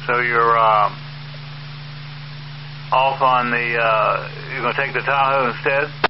So you're off on the, you're going to take the Tahoe instead?